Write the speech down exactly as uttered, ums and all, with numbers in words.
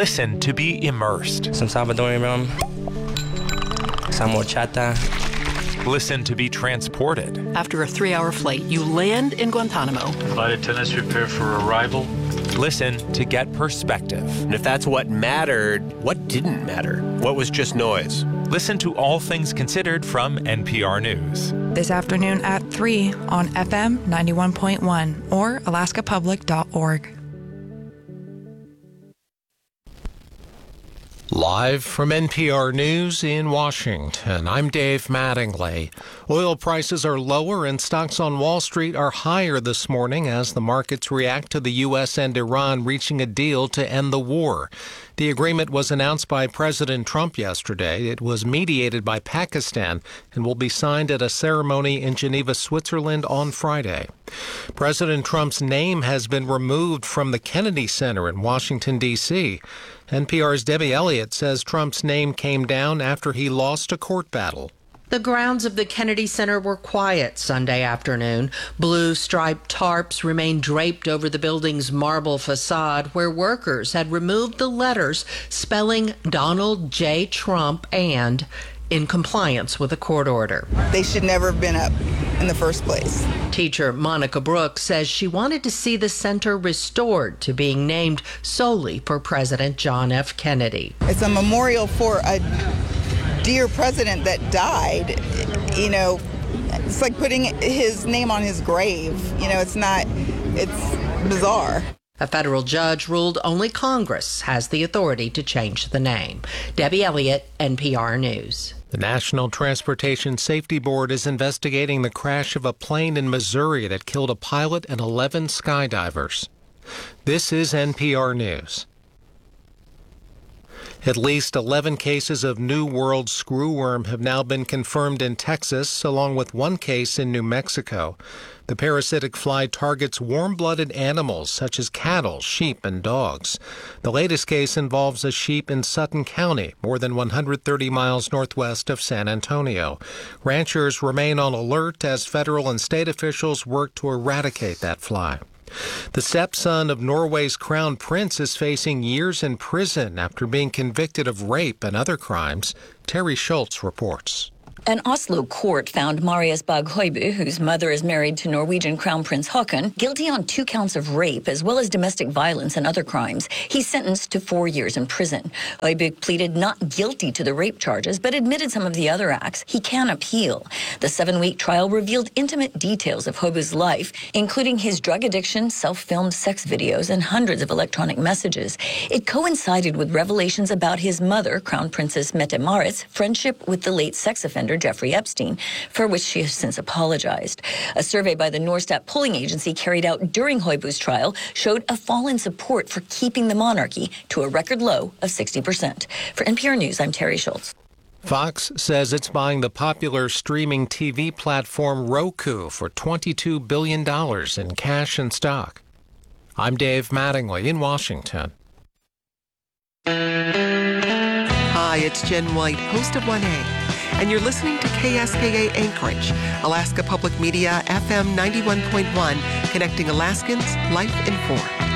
Listen to be immersed. Some Salvadorian rum, some horchata. Listen to be transported. After a three-hour flight, you land in Guantanamo. Flight attendants prepare for arrival. Listen to get perspective. And if that's what mattered, what didn't matter? What was just noise? Listen to All Things Considered from N P R News. This afternoon at three on F M ninety-one point one or alaska public dot org. Live from N P R News in Washington, I'm Dave Mattingly. Oil prices are lower and stocks on Wall Street are higher this morning as the markets react to the U S and Iran reaching a deal to end the war. The agreement was announced by President Trump yesterday. It was mediated by Pakistan and will be signed at a ceremony in Geneva, Switzerland on Friday. President Trump's name has been removed from the Kennedy Center in Washington, D C N P R's Debbie Elliott says Trump's name came down after he lost a court battle. The grounds of the Kennedy Center were quiet Sunday afternoon. Blue striped tarps remained draped over the building's marble facade where workers had removed the letters spelling Donald J. Trump and in compliance with a court order. They should never have been up in the first place. Teacher Monica Brooks says she wanted to see the center restored to being named solely for President John F. Kennedy. It's a memorial for a dear president that died. You know, it's like putting his name on his grave. You know, it's not, it's bizarre. A federal judge ruled only Congress has the authority to change the name. Debbie Elliott, N P R News. The National Transportation Safety Board is investigating the crash of a plane in Missouri that killed a pilot and eleven skydivers. This is N P R News. At least eleven cases of New World screwworm have now been confirmed in Texas, along with one case in New Mexico. The parasitic fly targets warm-blooded animals such as cattle, sheep, and dogs. The latest case involves a sheep in Sutton County, more than one hundred thirty miles northwest of San Antonio. Ranchers remain on alert as federal and state officials work to eradicate that fly. The stepson of Norway's crown prince is facing years in prison after being convicted of rape and other crimes. Terry Schultz reports. An Oslo court found Marius Bag Høiby, whose mother is married to Norwegian Crown Prince Haakon, guilty on two counts of rape as well as domestic violence and other crimes. He's sentenced to four years in prison. Høiby pleaded not guilty to the rape charges, but admitted some of the other acts. He can appeal. The seven-week trial revealed intimate details of Høiby's life, including his drug addiction, self-filmed sex videos, and hundreds of electronic messages. It coincided with revelations about his mother, Crown Princess Mette-Marit's, friendship with the late sex offender Jeffrey Epstein, for which she has since apologized. A survey by the Norstat polling agency carried out during Høiby's trial showed a fall in support for keeping the monarchy to a record low of sixty percent. For N P R News, I'm Terry Schultz. Fox says it's buying the popular streaming T V platform Roku for twenty-two billion dollars in cash and stock. I'm Dave Mattingly in Washington. Hi, it's Jen White, host of one A. And you're listening to K S K A Anchorage, Alaska Public Media, F M ninety-one point one, connecting Alaskans, life informed.